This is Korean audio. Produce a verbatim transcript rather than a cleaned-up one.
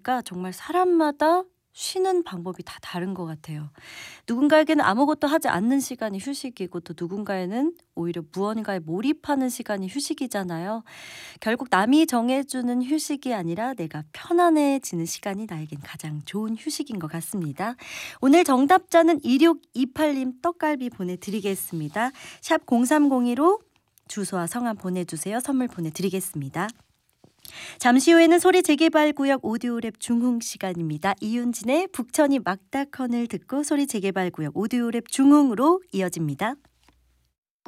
보니까 정말 사람마다 쉬는 방법이 다 다른 것 같아요. 누군가에게는 아무것도 하지 않는 시간이 휴식이고 또 누군가에는 오히려 무언가에 몰입하는 시간이 휴식이잖아요. 결국 남이 정해주는 휴식이 아니라 내가 편안해지는 시간이 나에겐 가장 좋은 휴식인 것 같습니다. 오늘 정답자는 이육이팔 님 떡갈비 보내드리겠습니다. 샵 공삼공이로 주소와 성함 보내주세요. 선물 보내드리겠습니다. 잠시 후에는 소리 재개발구역 오디오랩 중흥 시간입니다. 이윤진의 북천이 막다컨을 듣고 소리 재개발구역 오디오랩 중흥으로 이어집니다.